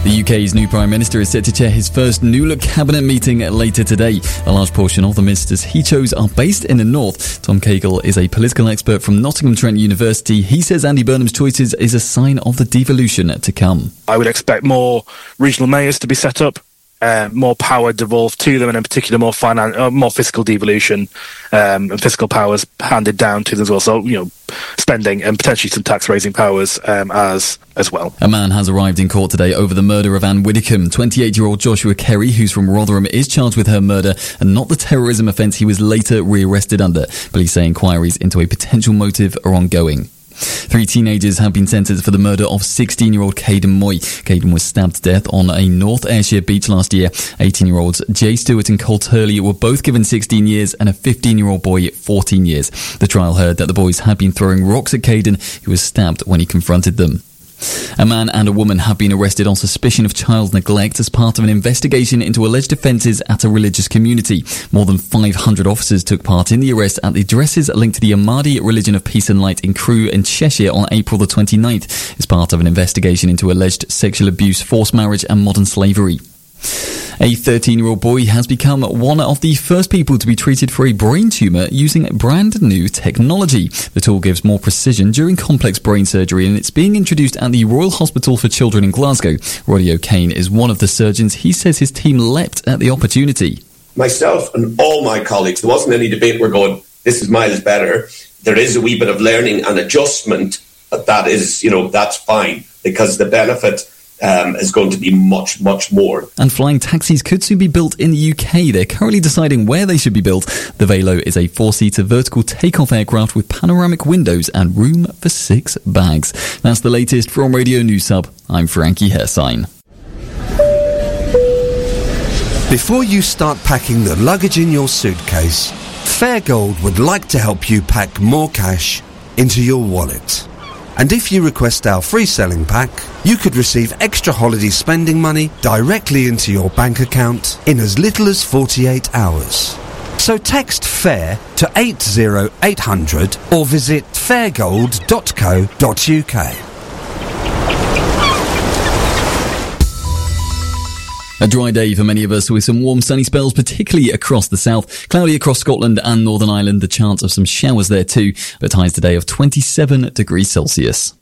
The UK's new Prime Minister is set to chair his first new-look cabinet meeting later today. A large portion of the ministers he chose are based in the north. Tom Cagle is a political expert from Nottingham Trent University. He says Andy Burnham's choices is a sign of the devolution to come. I would expect more regional mayors to be set up. More power devolved to them, and in particular more fiscal devolution and fiscal powers handed down to them as well. So, spending and potentially some tax-raising powers as well. A man has arrived in court today over the murder of Anne Widdecombe. 28-year-old Joshua Kerry, who's from Rotherham, is charged with her murder and not the terrorism offence he was later rearrested under. Police say inquiries into a potential motive are ongoing. 3 teenagers have been sentenced for the murder of 16-year-old Caden Moy. Caden was stabbed to death on a North Ayrshire beach last year. 18-year-olds Jay Stewart and Cole Turley were both given 16 years and a 15-year-old boy 14 years. The trial heard that the boys had been throwing rocks at Caden, who was stabbed when he confronted them. A man and a woman have been arrested on suspicion of child neglect as part of an investigation into alleged offences at a religious community. More than 500 officers took part in the arrest at the addresses linked to the Ahmadi Religion of Peace and Light in Crewe in Cheshire on April the 29th as part of an investigation into alleged sexual abuse, forced marriage and modern slavery. A 13-year-old boy has become one of the first people to be treated for a brain tumour using brand new technology. The tool gives more precision during complex brain surgery, and it's being introduced at the Royal Hospital for Children in Glasgow. Roddy O'Kane is one of the surgeons. He says his team leapt at the opportunity. Myself and all my colleagues, there wasn't any debate. We're going, this is miles better. There is a wee bit of learning and adjustment, but that is, that's fine, because the benefit is going to be much, much more. And flying taxis could soon be built in the UK. They're currently deciding where they should be built. The Velo is a 4-seater vertical takeoff aircraft with panoramic windows and room for 6 bags. That's the latest from Radio News Hub. I'm Frankie Hersign. Before you start packing the luggage in your suitcase, Fairgold would like to help you pack more cash into your wallet. And if you request our free selling pack, you could receive extra holiday spending money directly into your bank account in as little as 48 hours. So text FAIR to 80800 or visit fairgold.co.uk. A dry day for many of us with some warm sunny spells, particularly across the south. Cloudy across Scotland and Northern Ireland, the chance of some showers there too, but highs today of 27 degrees Celsius.